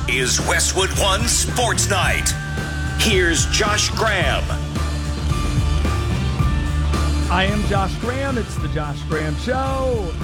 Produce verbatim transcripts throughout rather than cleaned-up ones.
is Westwood One Sports Night. Here's Josh Graham. I am Josh Graham. It's the Josh Graham Show.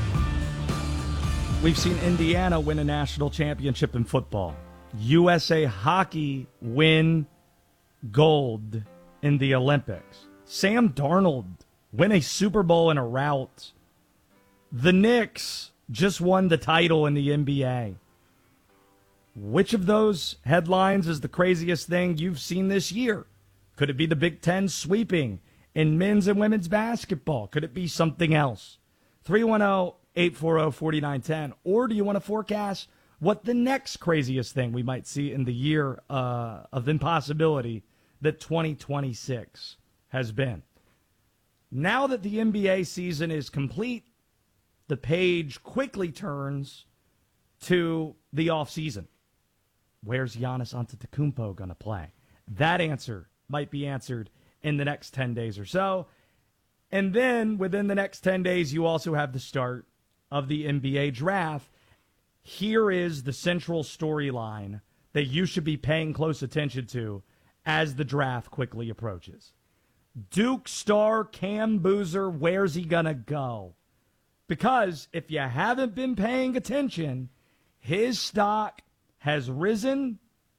We've seen Indiana win a national championship in football. U S A Hockey win gold in the Olympics. Sam Darnold win a Super Bowl in a rout. The Knicks just won the title in the N B A. Which of those headlines is the craziest thing you've seen this year? Could it be the Big Ten sweeping in men's and women's basketball? Could it be something else? three one zero, eight four zero, four nine one zero. Or do you want to forecast what the next craziest thing we might see in the year uh, of impossibility that twenty twenty-six has been? Now that the N B A season is complete, the page quickly turns to the offseason. Where's Giannis Antetokounmpo going to play? That answer might be answered in the next ten days or so. And then within the next ten days, you also have the start of the N B A draft. Here is the central storyline that you should be paying close attention to as the draft quickly approaches. Duke star Cam Boozer, where's he going to go? Because if you haven't been paying attention, his stock has risen,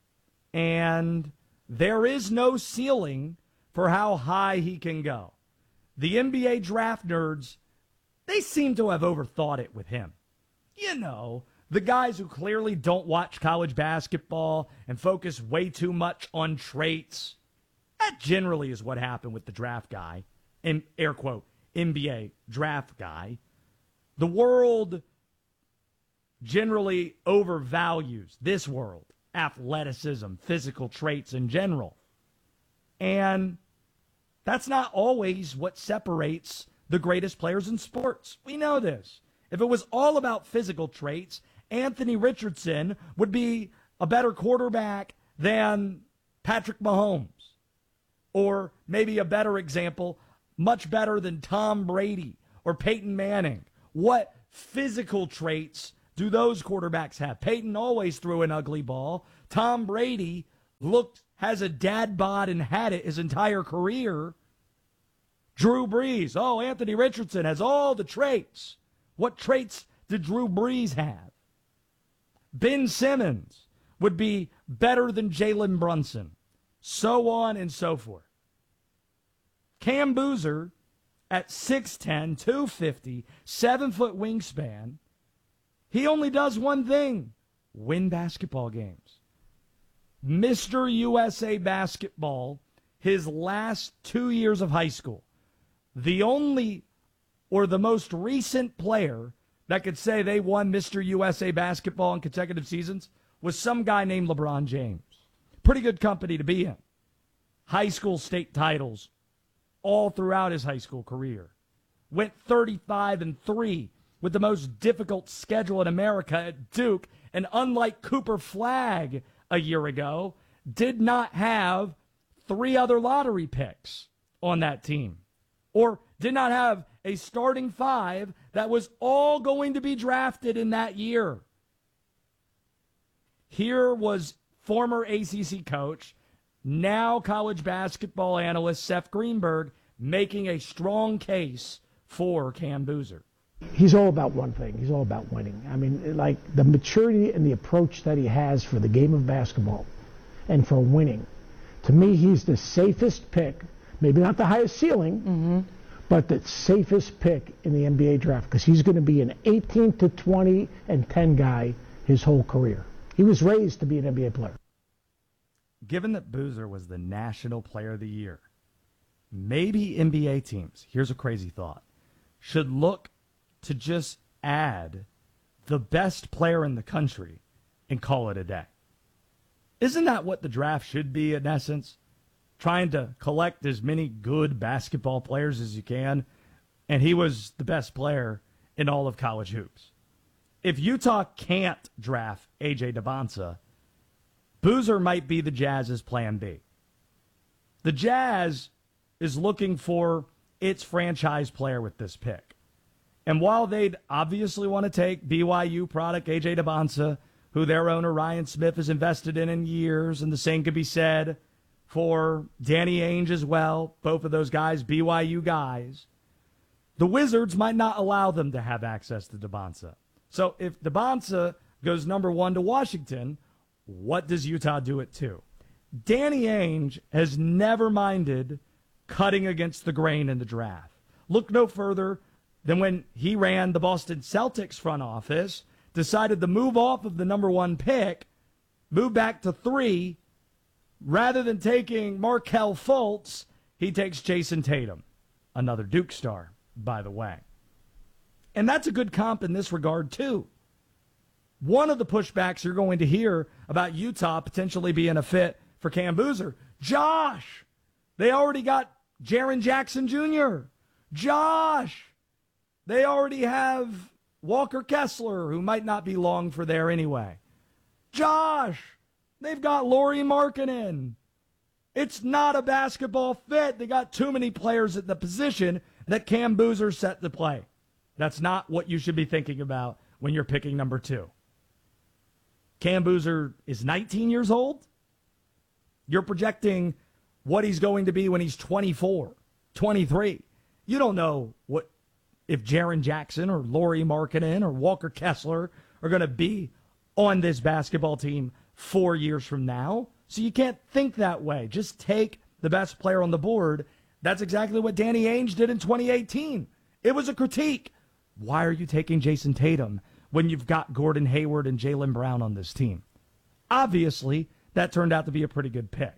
and there is no ceiling for how high he can go. The N B A draft nerds, they seem to have overthought it with him. You know, the guys who clearly don't watch college basketball and focus way too much on traits. That generally is what happened with the draft guy, in air quote, N B A draft guy. The world generally overvalues this world, athleticism, physical traits in general. And that's not always what separates the greatest players in sports. We know this. If it was all about physical traits, Anthony Richardson would be a better quarterback than Patrick Mahomes. Or maybe a better example, much better than Tom Brady or Peyton Manning. What physical traits do those quarterbacks have? Peyton always threw an ugly ball. Tom Brady looked, has a dad bod and had it his entire career. Drew Brees, oh, Anthony Richardson has all the traits. What traits did Drew Brees have? Ben Simmons would be better than Jalen Brunson. So on and so forth. Cam Boozer at six ten, two fifty, seven-foot wingspan, he only does one thing, win basketball games. Mister U S A Basketball, his last two years of high school, the only or the most recent player that could say they won Mister U S A Basketball in consecutive seasons was some guy named LeBron James. Pretty good company to be in. High school state titles all throughout his high school career. Went thirty-five and three with the most difficult schedule in America at Duke, and unlike Cooper Flagg a year ago, did not have three other lottery picks on that team, or did not have a starting five that was all going to be drafted in that year. Here was former A C C coach, now college basketball analyst Seth Greenberg, making a strong case for Cam Boozer. He's all about one thing. He's all about winning. I mean, like the maturity and the approach that he has for the game of basketball and for winning. To me, he's the safest pick, maybe not the highest ceiling, mm-hmm. but the safest pick in the N B A draft, because he's going to be an eighteen to twenty and ten guy his whole career. He was raised to be an N B A player. Given that Boozer was the National Player of the Year, maybe N B A teams, here's a crazy thought, should look to just add the best player in the country and call it a day. Isn't that what the draft should be in essence? Trying to collect as many good basketball players as you can, and he was the best player in all of college hoops. If Utah can't draft A J Debonsa, Boozer might be the Jazz's plan B. The Jazz is looking for its franchise player with this pick. And while they'd obviously want to take B Y U product A J Debonsa, who their owner Ryan Smith has invested in in years, and the same could be said for Danny Ainge as well. Both of those guys, B Y U guys. The Wizards might not allow them to have access to Debonsa. So if Debonsa goes number one to Washington, what does Utah do at two? Danny Ainge has never minded cutting against the grain in the draft. Look no further than when he ran the Boston Celtics front office, decided to move off of the number one pick, move back to three. Rather than taking Markelle Fultz, he takes Jason Tatum, another Duke star, by the way. And that's a good comp in this regard, too. One of the pushbacks you're going to hear about Utah potentially being a fit for Cam Boozer, Josh, they already got Jaren Jackson Junior Josh, they already have Walker Kessler, who might not be long for there anyway. Josh, they've got Lauri Markkanen. It's not a basketball fit. They got too many players at the position that Cam Boozer's set to play. That's not what you should be thinking about when you're picking number two. Cam Boozer is nineteen years old. You're projecting what he's going to be when he's twenty-four, twenty-three. You don't know what if Jaren Jackson or Lauri Markkanen or Walker Kessler are going to be on this basketball team four years from now. So you can't think that way. Just take the best player on the board. That's exactly what Danny Ainge did in twenty eighteen. It was a critique. Why are you taking Jason Tatum when you've got Gordon Hayward and Jaylen Brown on this team? Obviously, that turned out to be a pretty good pick.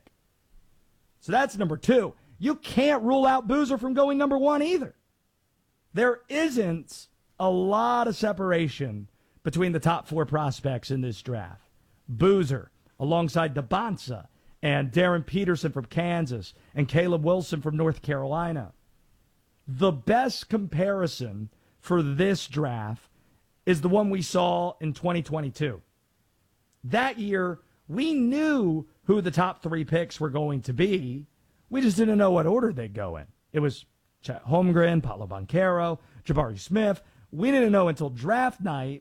So that's number two. You can't rule out Boozer from going number one either. There isn't a lot of separation between the top four prospects in this draft. Boozer, alongside Debonsa and Darren Peterson from Kansas and Caleb Wilson from North Carolina. The best comparison for this draft is the one we saw in twenty twenty-two. That year, we knew who the top three picks were going to be. We just didn't know what order they'd go in. It was Chet Holmgren, Paolo Banchero, Jabari Smith. We didn't know until draft night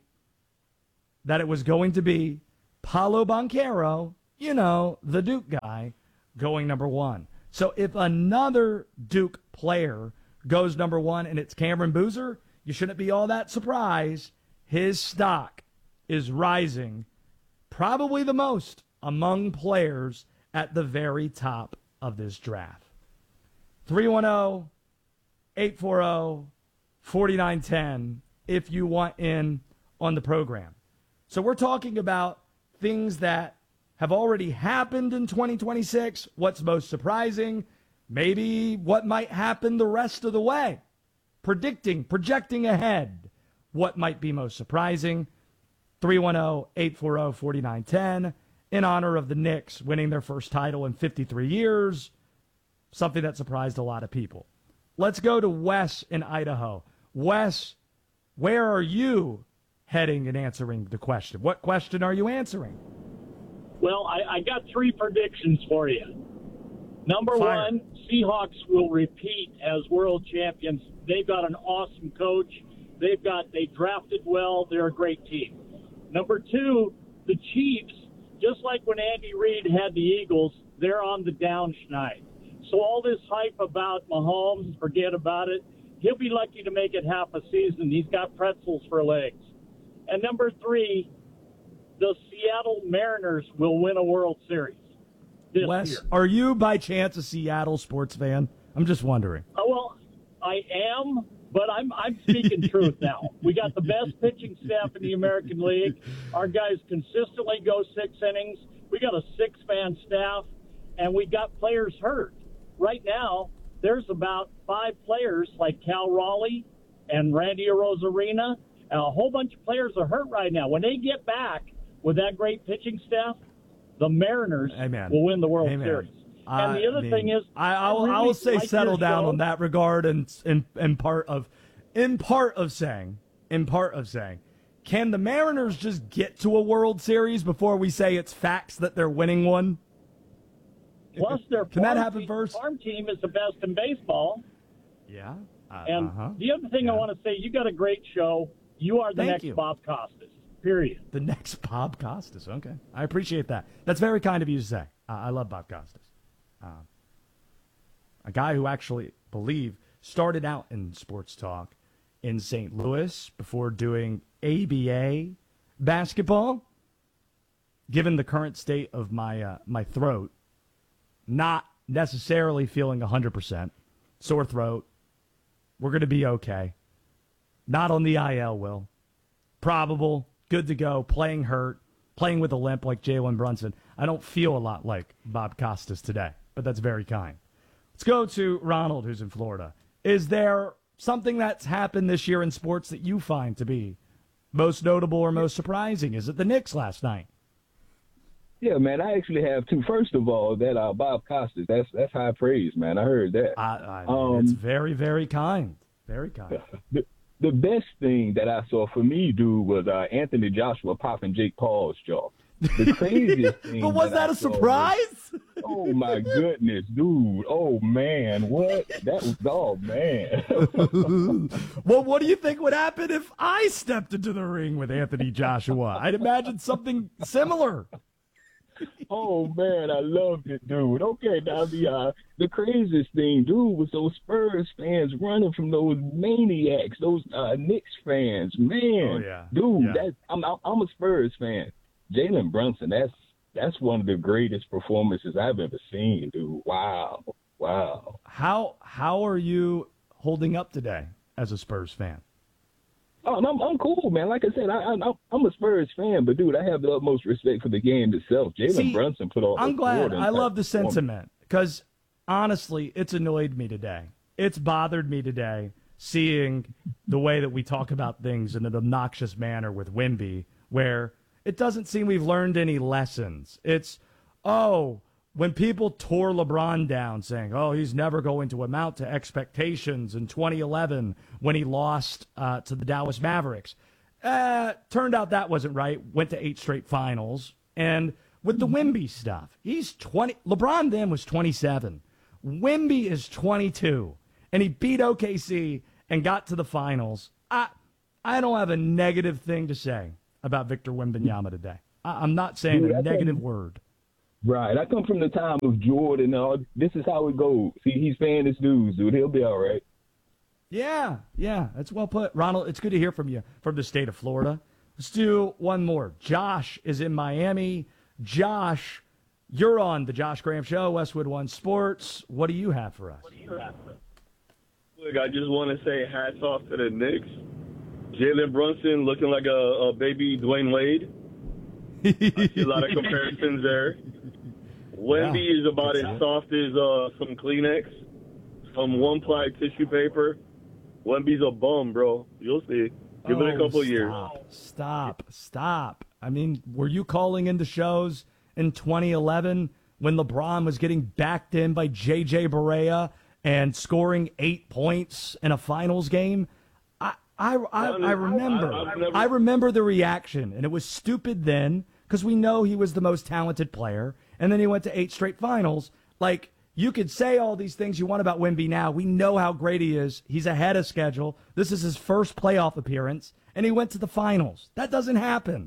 that it was going to be Paolo Banchero, you know, the Duke guy, going number one. So if another Duke player goes number one and it's Cameron Boozer, you shouldn't be all that surprised. His stock is rising probably the most among players at the very top of this draft. three one zero, eight four zero, four nine one zero if you want in on the program. So we're talking about things that have already happened in twenty twenty-six, what's most surprising, maybe what might happen the rest of the way. Predicting, projecting ahead, what might be most surprising. three one zero, eight four zero, four nine one zero in honor of the Knicks winning their first title in fifty-three years, something that surprised a lot of people. Let's go to Wes in Idaho. Wes, where are you heading and answering the question? What question are you answering? Well, I, I got three predictions for you. Number Fire. one, Seahawks will repeat as world champions. They've got an awesome coach. They've got they drafted well. They're a great team. Number two, the Chiefs, just like when Andy Reid had the Eagles, they're on the downschneid. So all this hype about Mahomes, forget about it. He'll be lucky to make it half a season. He's got pretzels for legs. And number three, the Seattle Mariners will win a World Series this Wes, year. are you by chance a Seattle sports fan? I'm just wondering. Oh, well, I am, but I'm I'm speaking truth now. We got the best pitching staff in the American League. Our guys consistently go six innings. We got a six-man staff, and we got players hurt. Right now, there's about five players like Cal Raleigh and Randy Arozarena. And a whole bunch of players are hurt right now. When they get back with that great pitching staff, the Mariners Amen. will win the World Amen. Series. I And the other mean, thing is, I, I, will, really I will say like settle your down show. on that regard, and in, in part of, in part of saying, in part of saying, can the Mariners just get to a World Series before we say it's facts that they're winning one? Plus, their Can that farm happen team, first? farm team is the best in baseball. Yeah. Uh, And uh-huh. the other thing Yeah. I want to say, you got a great show. You are the Thank next you. Bob Costas. period. The next Bob Costas. Okay. I appreciate that. That's very kind of you to say. Uh, I love Bob Costas. Uh, a guy who actually, believe, started out in sports talk in Saint Louis before doing A B A basketball. Given the current state of my uh, my throat, not necessarily feeling one hundred percent. Sore throat. We're going to be okay. Not on the I L, Will. Probable. Good to go. Playing hurt. Playing with a limp like Jalen Brunson. I don't feel a lot like Bob Costas today, but that's very kind. Let's go to Ronald, who's in Florida. Is there something that's happened this year in sports that you find to be most notable or most surprising? Is it the Knicks last night? Yeah, man, I actually have two. First of all, that uh, Bob Costas, that's that's high praise, man. I heard that. I, I, um, it's very, very kind. Very kind. The, the best thing that I saw for me, dude, was uh, Anthony Joshua popping Jake Paul's jaw. The craziest thing. But was that, that a surprise? Was, oh, my goodness, dude. Oh, man. What? That was, oh, man. Well, what do you think would happen if I stepped into the ring with Anthony Joshua? I'd imagine something similar. Oh, man, I loved it, dude. Okay, now the uh, the craziest thing, dude, was those Spurs fans running from those maniacs, those uh, Knicks fans. Man, oh, yeah. dude, yeah. That, I'm I'm a Spurs fan. Jalen Brunson, that's that's one of the greatest performances I've ever seen, dude. Wow, wow. How how are you holding up today as a Spurs fan? Oh, I'm, I'm cool, man. Like I said, I, I, I'm a Spurs fan, but, dude, I have the utmost respect for the game itself. Jalen Brunson put all I'm glad. I love the performance. sentiment because, honestly, it's annoyed me today. It's bothered me today seeing the way that we talk about things in an obnoxious manner with Wemby, where it doesn't seem we've learned any lessons. It's, oh, when people tore LeBron down saying, oh, he's never going to amount to expectations in twenty eleven when he lost uh, to the Dallas Mavericks. Uh, turned out that wasn't right. Went to eight straight finals. And with the Wemby stuff, he's twenty. LeBron then was twenty-seven. Wemby is twenty-two. And he beat O K C and got to the finals. I, I don't have a negative thing to say about Victor Wembanyama today. I, I'm not saying Dude, a negative word. Right. I come from the time of Jordan. Uh, this is how it goes. See, he's paying his dues, dude. He'll be all right. Yeah, yeah, that's well put. Ronald, it's good to hear from you from the state of Florida. Let's do one more. Josh is in Miami. Josh, you're on the Josh Graham Show, Westwood One Sports. What do you have for us? What do you have for us? Look, I just want to say hats off to the Knicks. Jalen Brunson looking like a, a baby Dwayne Wade. I see a lot of comparisons there. Wemby yeah, is about as soft as uh, some Kleenex, some one-ply tissue paper. Wemby's a bum, bro. You'll see. Give oh, it a couple stop, years. Stop, stop. I mean, were you calling into shows in twenty eleven when LeBron was getting backed in by J J Barea and scoring eight points in a finals game? I I, I, I remember. I, I, never... I remember the reaction, and it was stupid then because we know he was the most talented player. And then he went to eight straight finals. Like, you could say all these things you want about Wemby now. We know how great he is. He's ahead of schedule. This is his first playoff appearance, and he went to the finals. That doesn't happen.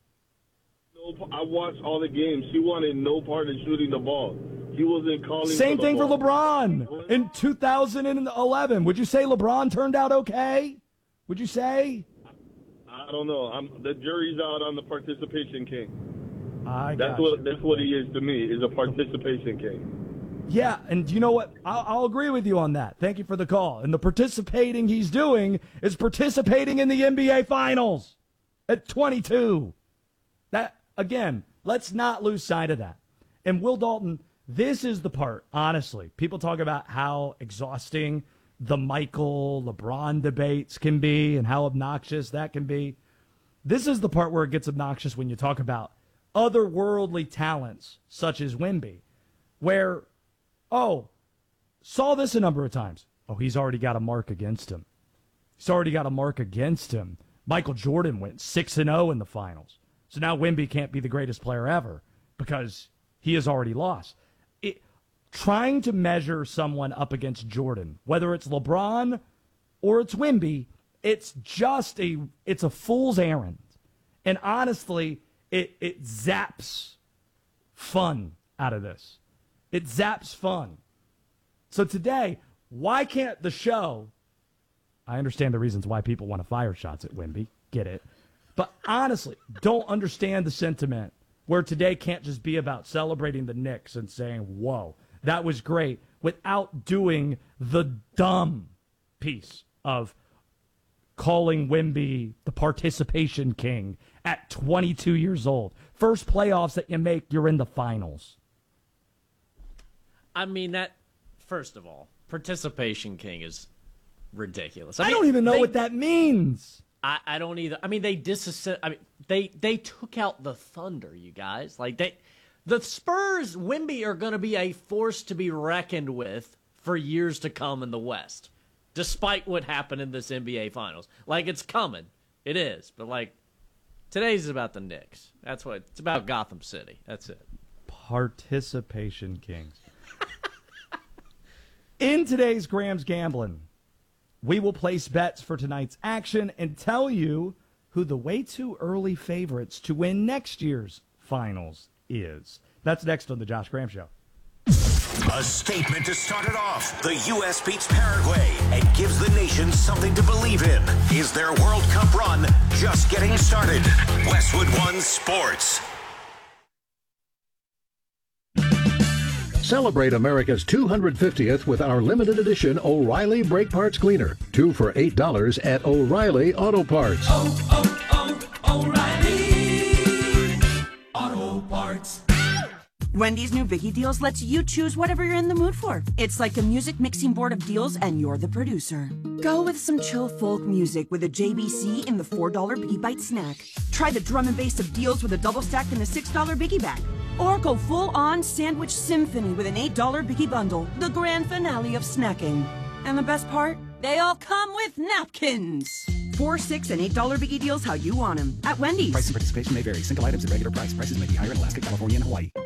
No, I watched all the games. He wanted no part in shooting the ball. He wasn't calling Same for thing ball. for LeBron in two thousand eleven. Would you say LeBron turned out okay? Would you say? I don't know. I'm, the jury's out on the participation king. I that's what you. That's what he is to me, is a participation king. Yeah, and you know what? I'll, I'll agree with you on that. Thank you for the call. And the participating he's doing is participating in the N B A Finals at twenty-two. That, again, let's not lose sight of that. And Will Dalton, this is the part, honestly. People talk about how exhausting the Michael LeBron debates can be and how obnoxious that can be. This is the part where it gets obnoxious when you talk about otherworldly talents such as Wemby, where, oh, saw this a number of times. Oh, he's already got a mark against him. He's already got a mark against him. Michael Jordan went six and oh in the finals. So now Wemby can't be the greatest player ever because he has already lost. It, trying to measure someone up against Jordan, whether it's LeBron or it's Wemby, it's just a it's a fool's errand. And honestly, it, it zaps fun out of this. It zaps fun. So today, why can't the show, I understand the reasons why people want to fire shots at Wemby, get it. But honestly, don't understand the sentiment where today can't just be about celebrating the Knicks and saying, whoa, that was great, without doing the dumb piece of calling Wemby the participation king at twenty-two years old. First playoffs that you make, you're in the finals. I mean, that, first of all, participation king is ridiculous. I, I mean, don't even know they, what that means. I, I don't either. I mean, they disassembled. I mean, they they took out the Thunder, you guys. Like, they, the Spurs, Wemby, are going to be a force to be reckoned with for years to come in the West, despite what happened in this N B A Finals. Like, it's coming. It is. But, like, today's about the Knicks. That's what it's about. Gotham City. That's it. Participation kings. In today's Graham's Gambling, we will place bets for tonight's action and tell you who the way too early favorites to win next year's finals is. That's next on the Josh Graham Show. A statement to start it off. The U S beats Paraguay and gives the nation something to believe in. Is their World Cup run just getting started? Westwood One Sports. Celebrate America's two hundred fiftieth with our limited edition O'Reilly Brake Parts Cleaner. Two for eight dollars at O'Reilly Auto Parts. Oh, oh, oh, O'Reilly Auto Parts. Wendy's new Biggie Deals lets you choose whatever you're in the mood for. It's like a music mixing board of deals, and you're the producer. Go with some chill folk music with a J B C in the four dollar Biggie Bite snack. Try the drum and bass of deals with a double stack in the six dollar Biggie Bag. Or go full-on sandwich symphony with an eight dollar Biggie Bundle, the grand finale of snacking. And the best part? They all come with napkins. Four, six, and eight dollar Biggie Deals how you want them at Wendy's. Price and participation may vary. Single items at regular price. Prices may be higher in Alaska, California, and Hawaii.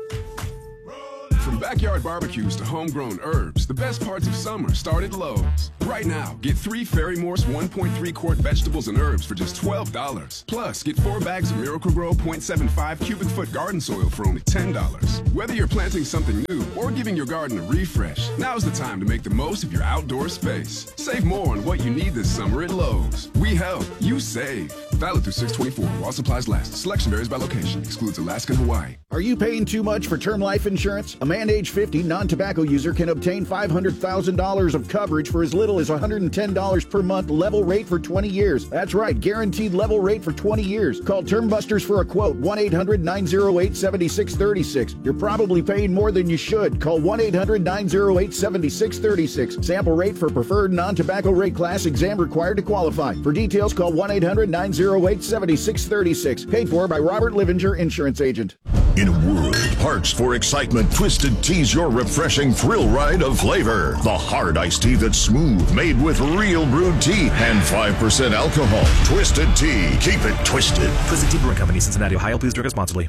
From backyard barbecues to homegrown herbs, the best parts of summer start at Lowe's. Right now, get three Ferry Morse one point three quart vegetables and herbs for just twelve dollars. Plus, get four bags of Miracle-Gro point seven five cubic foot garden soil for only ten dollars. Whether you're planting something new or giving your garden a refresh, now's the time to make the most of your outdoor space. Save more on what you need this summer at Lowe's. We help, you save. Valid through six twenty-four while supplies last. Selection varies by location. Excludes Alaska and Hawaii. Are you paying too much for term life insurance? A man age fifty non-tobacco user can obtain five hundred thousand dollars of coverage for as little as one hundred ten dollars per month, level rate for twenty years. That's right, guaranteed level rate for twenty years. Call Term Busters for a quote, one eight hundred nine oh eight seven six three six. You're probably paying more than you should. Call one eight hundred nine oh eight seven six three six. Sample rate for preferred non-tobacco rate class, exam required to qualify. For details, call one eight hundred nine oh eight seven six three six. Paid for by Robert Livinger, Insurance Agent. In a world parched for excitement, Twisted Tea's your refreshing thrill ride of flavor. The hard iced tea that's smooth, made with real brewed tea and five percent alcohol. Twisted Tea. Keep it twisted. Twisted Tea Brewing Company, Cincinnati, Ohio. Please drink responsibly.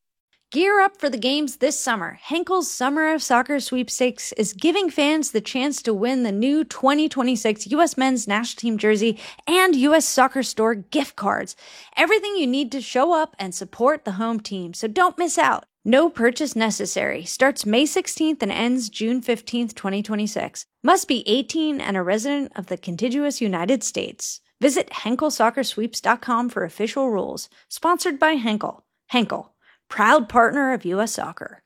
Gear up for the games this summer. Henkel's Summer of Soccer Sweepstakes is giving fans the chance to win the new twenty twenty-six U S Men's National Team jersey and U S Soccer Store gift cards. Everything you need to show up and support the home team, so don't miss out. No purchase necessary. Starts May sixteenth and ends June fifteenth, twenty twenty-six. Must be eighteen and a resident of the contiguous United States. Visit Henkel Soccer Sweeps dot com for official rules. Sponsored by Henkel. Henkel, proud partner of U S Soccer.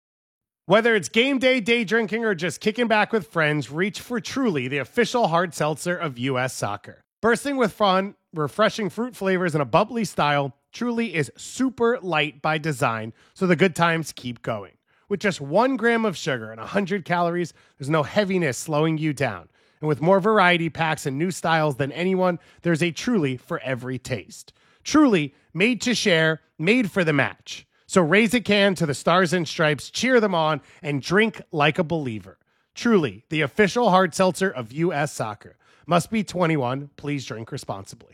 Whether it's game day, day drinking, or just kicking back with friends, reach for Truly, the official hard seltzer of U S Soccer. Bursting with fun, refreshing fruit flavors, and a bubbly style, Truly is super light by design, so the good times keep going. With just one gram of sugar and one hundred calories, there's no heaviness slowing you down. And with more variety packs and new styles than anyone, there's a Truly for every taste. Truly, made to share, made for the match. So raise a can to the Stars and Stripes, cheer them on, and drink like a believer. Truly, the official hard seltzer of U S Soccer. Must be twenty-one. Please drink responsibly.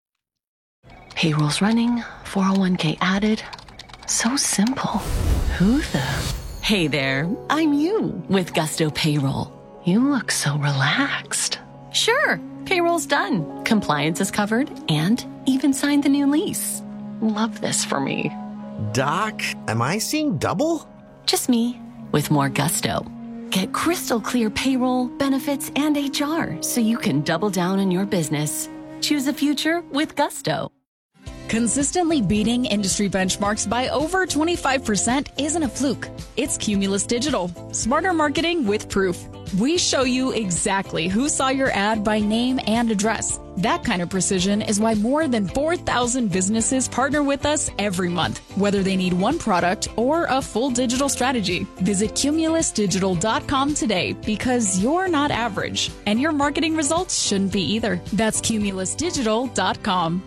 Payroll's running, four oh one k added. So simple. Who the? Hey there, I'm you with Gusto Payroll. You look so relaxed. Sure, payroll's done. Compliance is covered and even signed the new lease. love this for me. Doc, am I seeing double? Just me, with more gusto. Get crystal clear payroll, benefits, and H R so you can double down on your business. Choose a future with gusto. Consistently beating industry benchmarks by over twenty-five percent isn't a fluke. It's Cumulus Digital. Smarter marketing with proof. We show you exactly who saw your ad by name and address. That kind of precision is why more than four thousand businesses partner with us every month, whether they need one product or a full digital strategy. Visit cumulus digital dot com today because you're not average, and your marketing results shouldn't be either. That's cumulus digital dot com.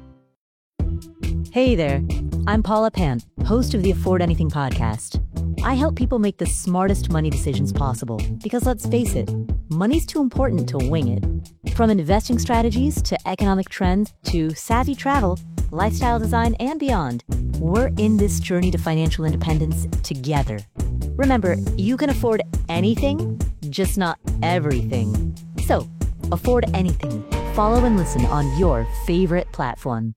Hey there, I'm Paula Pant, host of the Afford Anything podcast. I help people make the smartest money decisions possible because, let's face it, money's too important to wing it. From investing strategies to economic trends to savvy travel, lifestyle design, and beyond, we're in this journey to financial independence together. Remember, you can afford anything, just not everything. So, afford anything. Follow and listen on your favorite platform.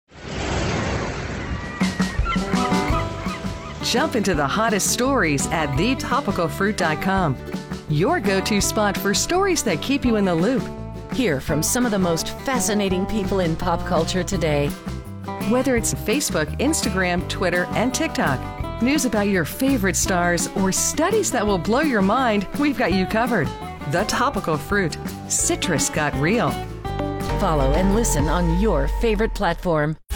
Jump into the hottest stories at the topical fruit dot com. Your go-to spot for stories that keep you in the loop. Hear from some of the most fascinating people in pop culture today. Whether it's Facebook, Instagram, Twitter, and TikTok, news about your favorite stars, or studies that will blow your mind, we've got you covered. The Topical Fruit. Citrus got real. Follow and listen on your favorite platform.